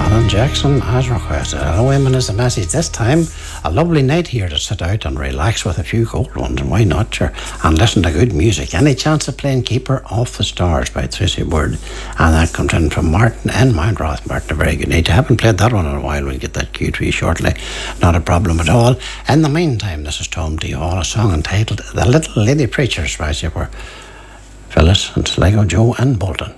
Alan Jackson as requested. Hello, Eamon is the message. This time, a lovely night here to sit out and relax with a few cold ones, and why not, sure, and listen to good music. Any chance of playing Keeper Off the Stars by Tracy Bird? And that comes in from Martin and Mount Roth. Martin, a very good night. I haven't played that one in a while. We'll get that cue to you shortly. Not a problem at all. In the meantime, this is Tom D. Hall, a song entitled The Little Lady Preachers by Phyllis and Sligo, Joe and Bolton.